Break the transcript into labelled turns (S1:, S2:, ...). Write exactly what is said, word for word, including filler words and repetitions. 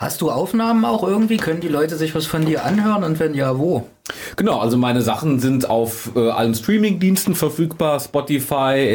S1: Hast du Aufnahmen auch irgendwie? Können die Leute sich was von dir anhören und wenn ja, wo?
S2: Genau, also meine Sachen sind auf äh, allen Streaming-Diensten verfügbar, Spotify